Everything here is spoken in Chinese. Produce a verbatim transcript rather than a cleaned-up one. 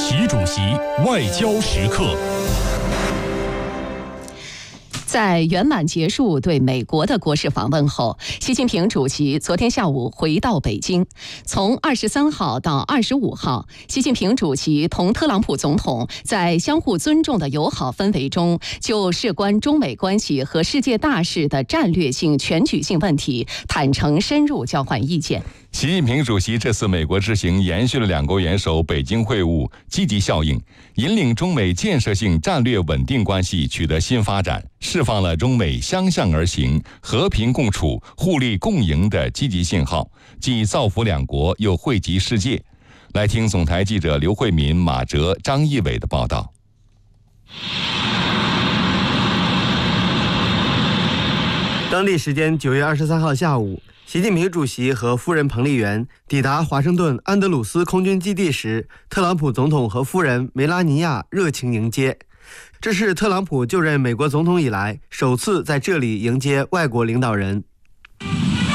习主席外交时刻。 在圆满结束对美国的国事访问后，习近平主席昨天下午回到北京。从二十三号到二十五号，习近平主席同特朗普总统在相互尊重的友好氛围中，就事关中美关系和世界大事的战略性、全局性问题，坦诚深入交换意见。 习近平主席这次美国之行延续了两国元首北京会晤积极效应，引领中美建设性战略稳定关系取得新发展，释放了中美相向而行、和平共处、互利共赢的积极信号，既造福两国，又惠及世界。来听总台记者刘慧敏、马哲、张义伟的报道。 当地时间九月二十三号下午，习近平主席和夫人彭丽媛抵达华盛顿安德鲁斯空军基地时，特朗普总统和夫人梅拉尼亚热情迎接。这是特朗普就任美国总统以来首次在这里迎接外国领导人。